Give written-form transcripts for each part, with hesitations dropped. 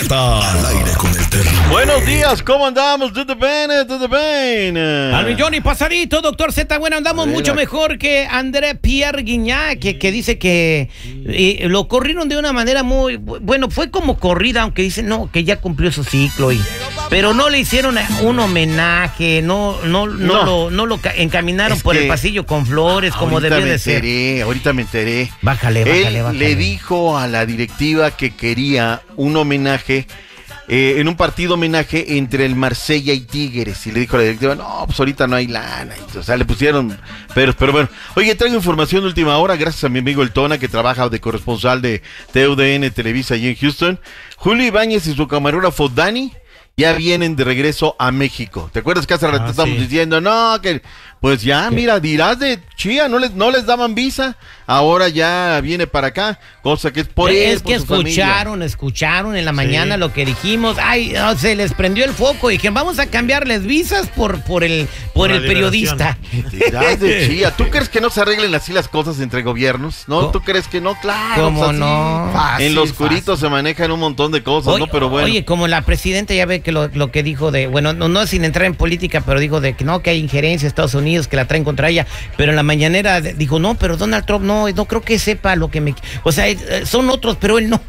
está al aire con el Terry. Buenos días, ¿cómo andamos? ¿Todo bien? Alvin Johnny, pasadito, doctor Z. Bueno, andamos mucho mejor que André Pierre Guignac, que dice que lo corrieron de una manera muy... Bueno, fue como corrida, aunque dice no, que ya cumplió su ciclo. Pero no le hicieron un homenaje, no lo encaminaron por el pasillo con flores, como debía de ser. Ahorita me enteré. Bájale. Le dijo a la directiva que quería un homenaje, en un partido homenaje entre el Marsella y Tigres, y le dijo a la directiva, no, pues ahorita no hay lana, o sea, le pusieron pero bueno. Oye, traigo información de última hora, gracias a mi amigo El Tona, que trabaja de corresponsal de TUDN Televisa allí en Houston. Julio Ibáñez y su camarógrafo Dani ya vienen de regreso a México. ¿Te acuerdas que hace rato estamos diciendo, no, que pues ya, mira, dirás de chía, no les daban visa, ahora ya viene para acá, cosa que es por él, es que por escucharon en la mañana lo que dijimos, se les prendió el foco y dijeron, vamos a cambiarles visas por el periodista. Dirás de chía, ¿tú crees que no se arreglen así las cosas entre gobiernos? ¿No? ¿Tú crees que no? Claro. ¿Cómo no? Fácil, en lo oscurito se manejan un montón de cosas, ¿no? Pero bueno. Oye, como la presidenta ya ve que lo que dijo de, bueno, no sin entrar en política, pero dijo de que no, que hay injerencia de Estados Unidos, que la traen contra ella, pero en la mañanera dijo, no, pero Donald Trump no creo que sepa lo que me... O sea, son otros, pero él no.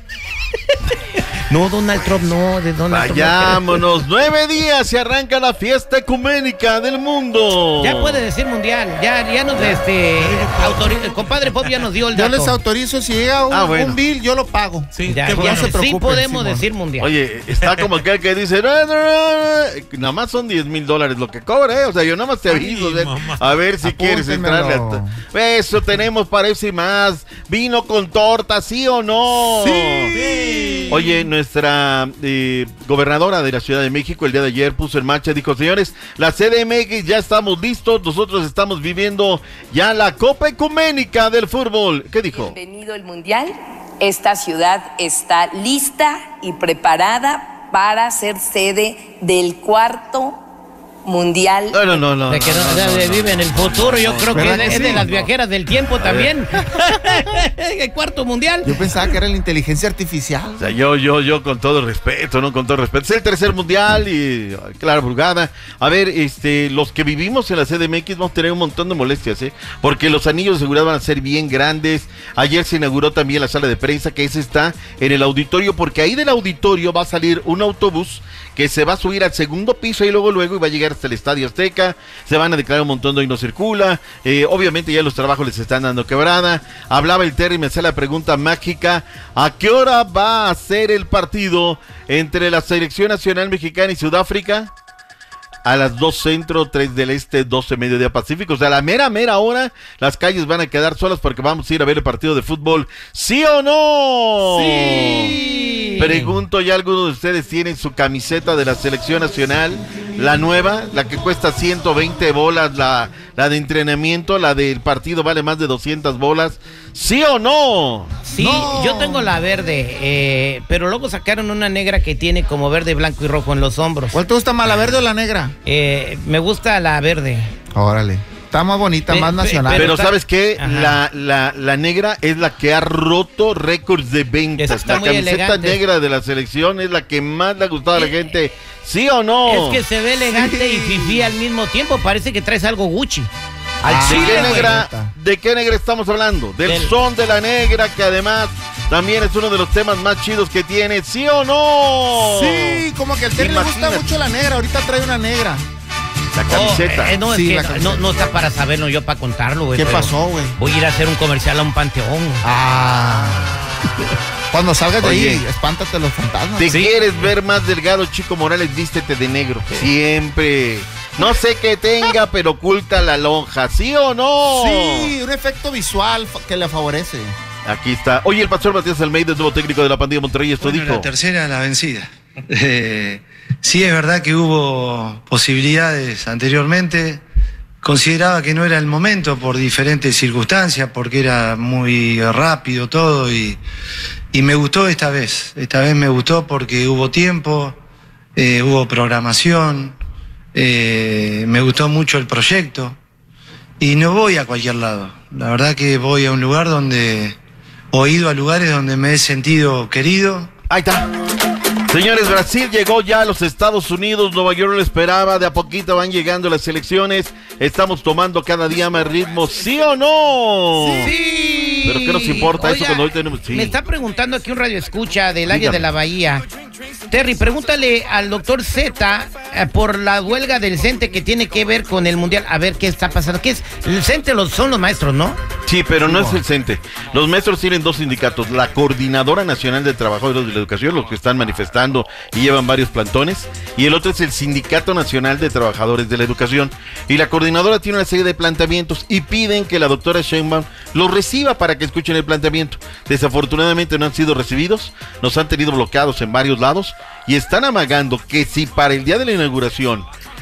No, Donald Trump no, de Donald Trump. Vayámonos, 9 días se arranca la fiesta ecuménica del mundo. Ya puede decir mundial, ya nos el compadre Pop ya nos dio el dato. Yo les autorizo, si llega un bill, yo lo pago. Sí, ya se preocupen, sí podemos decir mundial. Oye, está como aquel que dice, nada más son $10,000 lo que cobra, o sea, yo nada más te aviso, a ver si quieres entrarle a... Eso tenemos para eso y más. Vino con torta, ¿sí o no? Sí. Oye, nuestra gobernadora de la Ciudad de México el día de ayer puso en marcha, dijo, señores, la CDMX ya estamos listos, nosotros estamos viviendo ya la Copa Ecuménica del fútbol. ¿Qué dijo? Bienvenido el Mundial, esta ciudad está lista y preparada para ser sede del cuarto Mundial. No. De que vive en el futuro, yo creo que es de las viajeras del tiempo también. El cuarto mundial. Yo pensaba que era la inteligencia artificial. O sea, yo con todo respeto, ¿no? Con todo respeto. Es el tercer mundial y claro, Burgada. A ver, los que vivimos en la CDMX vamos a tener un montón de molestias, porque los anillos de seguridad van a ser bien grandes. Ayer se inauguró también la sala de prensa, que ese está en el auditorio, porque ahí del auditorio va a salir un autobús que se va a subir al segundo piso y luego y va a llegar hasta el Estadio Azteca. Se van a declarar un montón de hoy no circula. Obviamente ya los trabajos les están dando quebrada. Hablaba el Terry y me hacía la pregunta mágica: ¿a qué hora va a ser el partido entre la Selección Nacional Mexicana y Sudáfrica? A las 2 centro, 3 del este, 12 mediodía pacífico. O sea, a la mera hora, las calles van a quedar solas porque vamos a ir a ver el partido de fútbol. ¿Sí o no? Sí. Pregunto, ¿ya alguno de ustedes tiene su camiseta de la Selección Nacional? La nueva, la que cuesta 120 bolas, la de entrenamiento, la del partido vale más de 200 bolas. ¿Sí o no? Sí, no. Yo tengo la verde, pero luego sacaron una negra que tiene como verde, blanco y rojo en los hombros. ¿Cuál te gusta más, la verde o la negra? Me gusta la verde. Órale. Está más bonita, más nacional. Pero ¿sabes qué? La negra es la que ha roto récords de ventas. La camiseta elegante. Negra de la selección es la que más le ha gustado a la gente. ¿Sí o no? Es que se ve elegante y fifí al mismo tiempo. Parece que traes algo Gucci. ¿De qué negra estamos hablando? Del son de la negra, que además también es uno de los temas más chidos que tiene. ¿Sí o no? Sí, como que al Terry le gusta mucho la negra. Ahorita trae una negra. La camiseta. No está para saberlo, yo para contarlo, güey. ¿Qué pasó, güey? Voy a ir a hacer un comercial a un panteón. Cuando salgas de ahí, espántate los fantasmas. ¿Te quieres ver más delgado, Chico Morales? Vístete de negro. Siempre. No sé qué tenga, pero oculta la lonja. ¿Sí o no? Sí, un efecto visual que le favorece. Aquí está. Oye, el pastor Matías Almeida, el nuevo técnico de la Pandilla Monterrey, esto dijo. La tercera, la vencida. Sí, es verdad que hubo posibilidades anteriormente. Consideraba que no era el momento por diferentes circunstancias, porque era muy rápido todo y me gustó esta vez. Esta vez me gustó porque hubo tiempo, hubo programación, me gustó mucho el proyecto y no voy a cualquier lado. La verdad que voy a un lugar donde, o he ido a lugares donde me he sentido querido. Ahí está. Señores, Brasil llegó ya a los Estados Unidos, Nueva York lo esperaba, de a poquito van llegando las elecciones, estamos tomando cada día más ritmo, ¿sí o no? Sí. Pero ¿qué nos importa? Oiga, eso cuando hoy tenemos? Sí. Me está preguntando aquí un radioescucha del área de la Bahía. Terry, pregúntale al doctor Z por la huelga del CENTE que tiene que ver con el Mundial. A ver qué está pasando. ¿Qué es? El CENTE son los maestros, ¿no? Sí, pero no es el CENTE. Los maestros tienen dos sindicatos. La Coordinadora Nacional de Trabajadores de la Educación, los que están manifestando y llevan varios plantones. Y el otro es el Sindicato Nacional de Trabajadores de la Educación. Y la coordinadora tiene una serie de planteamientos y piden que la doctora Sheinbaum los reciba para que escuchen el planteamiento. Desafortunadamente no han sido recibidos. Nos han tenido bloqueados en varios lados y están amagando que si para el día de la inauguración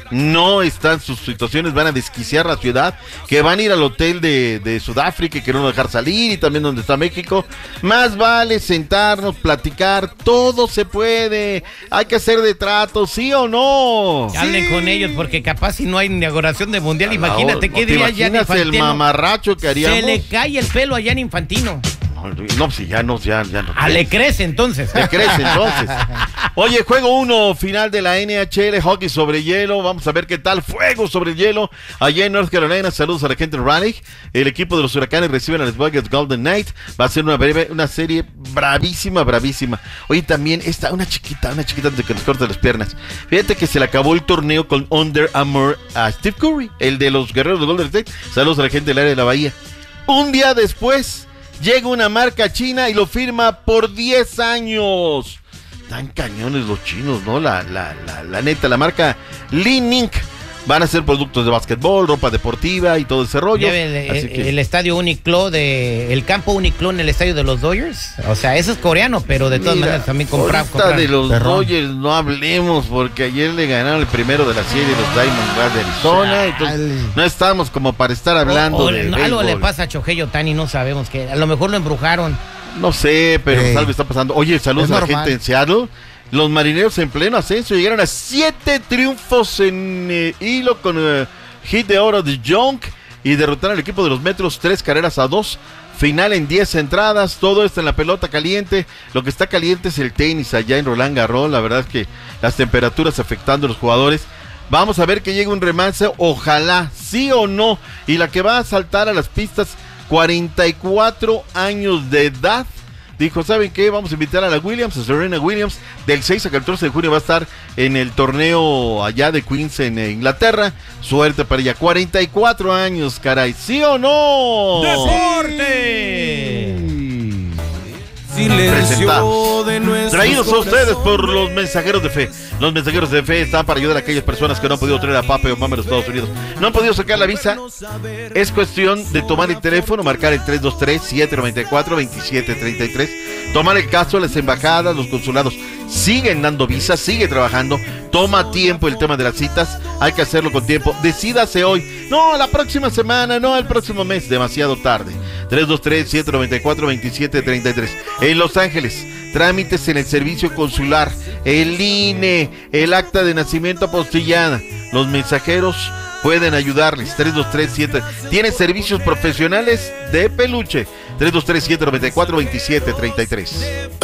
no están sus situaciones, van a desquiciar la ciudad, que van a ir al hotel de Sudáfrica y que no van a dejar salir, y también donde está México. Más vale sentarnos, platicar, todo se puede, hay que hacer de trato, ¿sí o no? Hablen con ellos, porque capaz si no hay inauguración de Mundial, imagínate qué diría Gianni Infantino. El mamarracho que haríamos. Se le cae el pelo a Gianni Infantino. No, si ya no. Le crece entonces. Le crece entonces. Oye, juego 1, final de la NHL, hockey sobre hielo. Vamos a ver qué tal. Fuego sobre el hielo. Allá en North Carolina, saludos a la gente de Raleigh. El equipo de los Huracanes reciben a los Vegas Golden Knights. Va a ser una serie bravísima. Oye, también una chiquita de que nos corta las piernas. Fíjate que se le acabó el torneo con Under Armour a Steve Curry, el de los guerreros de Golden State. Saludos a la gente del área de la Bahía. Un día después llega una marca china y lo firma por 10 años. Tan cañones los chinos, ¿no? La neta, la marca Li Ning. Van a ser productos de básquetbol, ropa deportiva y todo ese rollo. El estadio Uniqlo, el campo Uniqlo en el estadio de los Dodgers. O sea, eso es coreano, pero de todas maneras también comprar. De los Dodgers no hablemos, porque ayer le ganaron el primero de la serie los Diamondbacks de Arizona. Entonces, no estamos como para estar hablando de béisbol. Algo le pasa a Shohei Ohtani, no sabemos, que a lo mejor lo embrujaron. No sé, pero algo está pasando. Oye, saludos a la gente en Seattle. Los Marineros en pleno ascenso llegaron a 7 triunfos en hilo con hit de oro de Young y derrotaron al equipo de los Metros 3-2. Final en 10 entradas, todo esto en la pelota caliente. Lo que está caliente es el tenis allá en Roland Garros. La verdad es que las temperaturas afectando a los jugadores. Vamos a ver que llegue un remanso, ojalá, sí o no. Y la que va a saltar a las pistas, 44 años de edad. Dijo, ¿saben qué? Vamos a invitar a la Williams, a Serena Williams. Del 6 al 14 de junio va a estar en el torneo allá de Queens en Inglaterra. Suerte para ella. 44 años, caray. ¿Sí o no? ¡Deporte! Presentados. Traídos a ustedes por los Mensajeros de Fe. Los Mensajeros de Fe están para ayudar a aquellas personas que no han podido traer a papá o mamá a los Estados Unidos. No han podido sacar la visa. Es cuestión de tomar el teléfono, marcar el 323-794-2733. Tomar el caso, las embajadas, los consulados siguen dando visas, sigue trabajando. Toma tiempo el tema de las citas. Hay que hacerlo con tiempo. Decídase hoy. No, la próxima semana, no, el próximo mes. Demasiado tarde. 323-794-2733. En Los Ángeles, trámites en el servicio consular, el INE, el acta de nacimiento apostillada. Los Mensajeros pueden ayudarles. 323-7. Tiene servicios profesionales de peluche. 323-794-2733.